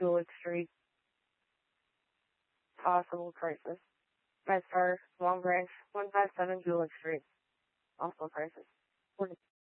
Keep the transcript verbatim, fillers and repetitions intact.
Gulick Street, possible crisis. MedStar, Long Branch, one five seven Gulick Street, also crisis.